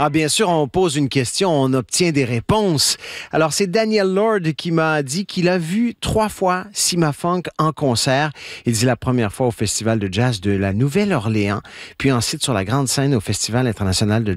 Ah, bien sûr, on pose une question, on obtient des réponses. Alors, c'est Daniel Lord qui m'a dit qu'il a vu 3 fois Cima Funk en concert. Il dit la première fois au Festival de jazz de la Nouvelle-Orléans, puis ensuite sur la grande scène au Festival international de